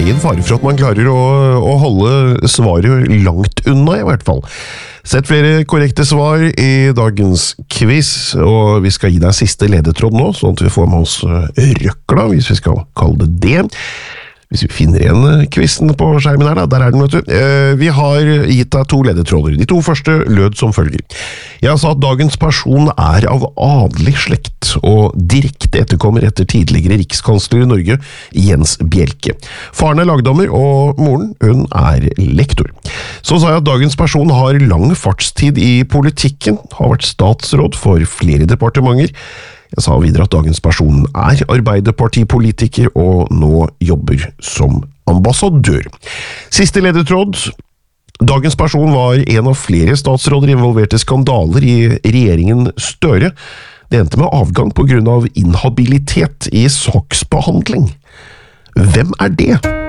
ingen fare for at man klarer å holde svaret langt unna I hvert fall. Sett flere korrekte svar I dagens quiz, og vi skal gi deg siste ledetråd nå, sånn at vi får med oss røkla, hvis vi skal kalle det det. Hvis vi finner igjen quizen på skjermen her da, der den vet du. Vi har gitt deg 2 ledetråder. De 2 første lød som følger. Jeg sa at dagens person av adelig slekt og direkte etterkommer etter tidligere rikskansler I Norge, Jens Bjelke. Faren lagdommer og moren, hun lektor. Så sa jeg at dagens person har lang fartstid I politikken, har vært statsråd for flere departementer. Jeg sa videre at dagens person arbeiderpartipolitiker og nå jobber som ambassadør. Siste ledetråd. Dagens person var en av flere statsråder involverte skandaler I regjeringen Støre. Det endte med avgang på grunn av inhabilitet I saksbehandling. Hvem det?